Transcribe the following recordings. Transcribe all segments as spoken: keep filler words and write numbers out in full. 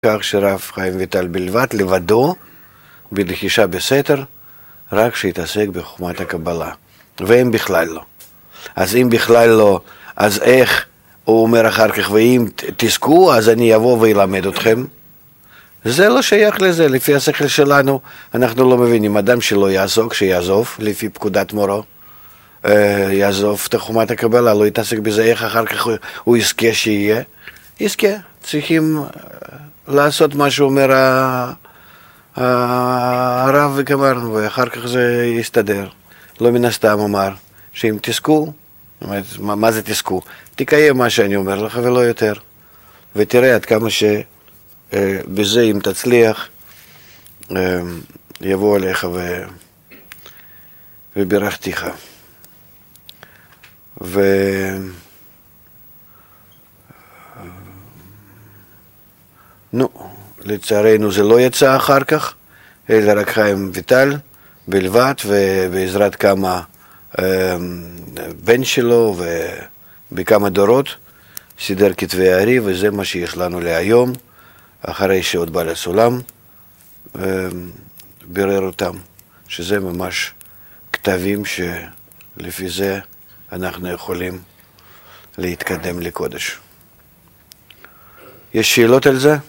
כך שרב חיים ויטל בלבד, לבדו, בלחישה בסתר, רק שיתעסק בחוכמת הקבלה. והם בכלל לא. אז אם בכלל לא, אז איך הוא אומר אחר כך, ואם תזכו, אז אני אבוא וילמד אתכם. זה לא שייך לזה, לפי השכל שלנו, אנחנו לא מבינים. אדם שלא יעסוק, שיעזוב, לפי פקודת מורו, יעזוב את חוכמת הקבלה, לא יתעסק בזה, איך אחר כך הוא יזכה שיהיה. יזכה, צריכים לעשות מה שאומר הרב וגמרנו, ואחר כך זה יסתדר. לא מן הסתם אמר, שאם תזכו, מה זה תזכו? תקיים מה שאני אומר לך ולא יותר. ותראה עד כמה שבזה אם תצליח, יבוא עליך ו... וברכתיך. ו... נו, לצערנו זה לא יצא אחר כך, אלא רק חיים ויטל בלבד, ובעזרת כמה בן שלו ובכמה דורות סידר כתבי הארי, וזה מה שיש לנו להיום, אחרי שעוד בעל הסולם בירר אותם, שזה ממש כתבים שלפי זה אנחנו יכולים להתקדם לקודש. יש שאלות על זה?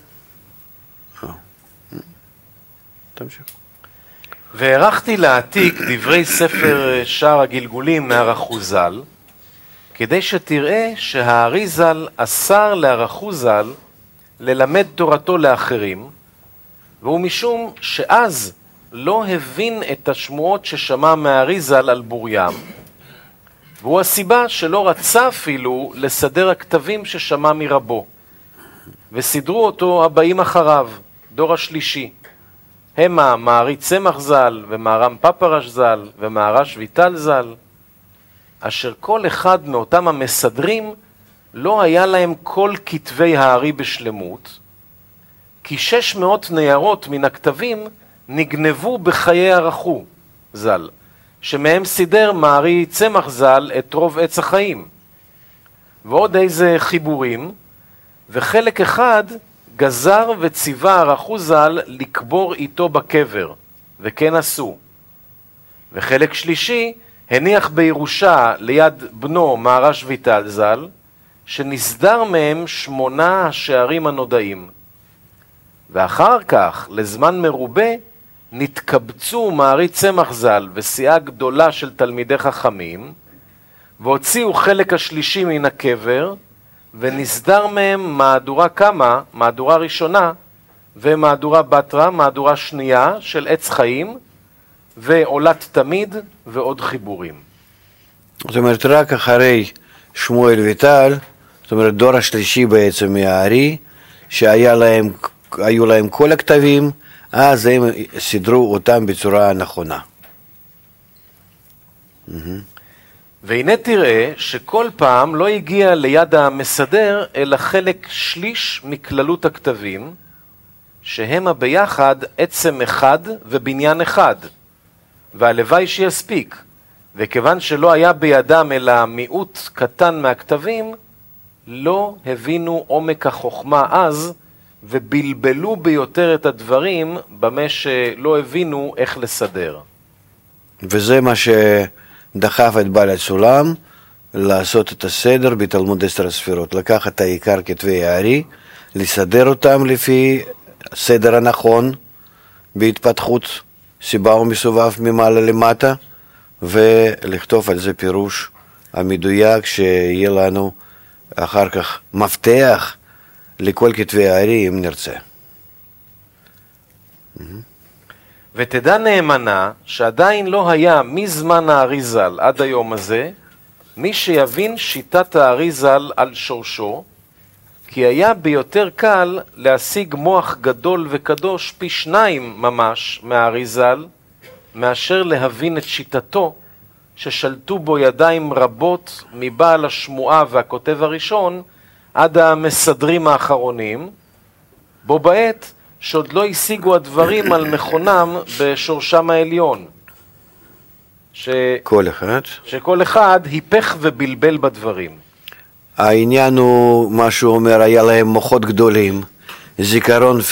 תמשיך. והערכתי להעתיק דברי ספר שער הגלגולים מהרחוזל, כדי שתראה שהאריזל אסר להרחוזל ללמד תורתו לאחרים, והוא משום שאז לא הבין את השמועות ששמע מהאריזל על בוריים, והוא הסיבה שלא רצה אפילו לסדר הכתבים ששמע מרבו, וסידרו אותו הבאים אחריו, דור השלישי. המה מערי צמח ז"ל, ומהר"ם פפרש ז"ל, ומהר"ש ויטל ז"ל, אשר כל אחד מאותם המסדרים לא היה להם כל כתבי הארי בשלמות, כי שש מאות ניירות מן הכתבים נגנבו בחיי הרחו ז"ל, שמהם סידר מערי צמח ז"ל את רוב עץ החיים, ועוד איזה חיבורים, וחלק אחד גזר וציווה הרחו ז"ל לקבור איתו בקבר, וכן עשו. וחלק שלישי הניח בירושה ליד בנו מהר"ש ויטל ז"ל, שנסדר מהם שמונה השערים הנודעים. ואחר כך, לזמן מרובה, נתקבצו מערי צמח ז"ל וסיעה גדולה של תלמידי חכמים, והוציאו חלק השלישי מן הקבר, ונסדר מהם מהדורה כמה, מהדורה ראשונה, ומהדורה בתרה, מהדורה שנייה של עץ חיים, ועולת תמיד, ועוד חיבורים. זאת אומרת, רק אחרי שמואל ויטל, זאת אומרת, דור השלישי בעצם מהארי, שהיו להם, להם כל הכתבים, אז הם סידרו אותם בצורה נכונה. והנה תראה שכל פעם לא הגיע ליד המסדר, אלא חלק שליש מכללות הכתבים, שהם ביחד עצם אחד ובניין אחד, והלוואי שיספיק, וכיוון שלא היה בידם אלא מיעוט קטן מהכתבים, לא הבינו עומק החוכמה אז, ובלבלו ביותר את הדברים, במה שלא הבינו איך לסדר. וזה מה שדחף את בעל הסולם, לעשות את הסדר בתלמוד עשר הספירות, לקחת את העיקר כתבי הארי, לסדר אותם לפי הסדר הנכון, בהתפתחות סיבה ומסובב ממעלה למטה, ולכתוב על זה פירוש המדויק, שיהיה לנו אחר כך מפתח לכל כתבי הארי אם נרצה. ותדע נאמנה שעדיין לא היה מזמן האריזל עד היום הזה מי שיבין שיטת האריזל על שורשו, כי היה ביותר קל להשיג מוח גדול וקדוש פי שניים ממש מהאריזל, מאשר להבין את שיטתו ששלטו בו ידיים רבות מבעל השמועה והכותב הראשון עד המסדרים האחרונים, בו בעת שעוד לא השיגו הדברים על מכונם בשורשם העליון. ש... כל אחד. שכל אחד היפך ובלבל בדברים. העניין הוא, מה שהוא אומר, היה להם מוחות גדולים, זיכרון